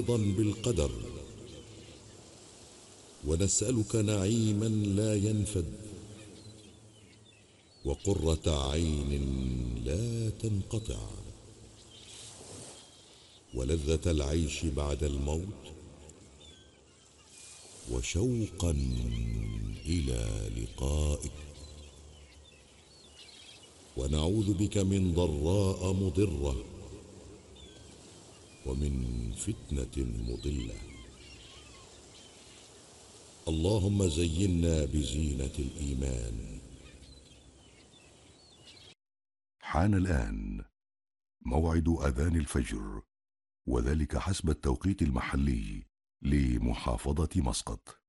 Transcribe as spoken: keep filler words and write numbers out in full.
رضا بالقدر، ونسألك نعيما لا ينفد، وقرة عين لا تنقطع، ولذة العيش بعد الموت، وشوقا إلى لقائك. ونعوذ بك من ضراء مضرة، ومن فتنة مضلة. اللهم زينا بزينة الإيمان. حان الآن موعد أذان الفجر، وذلك حسب التوقيت المحلي لمحافظة مسقط.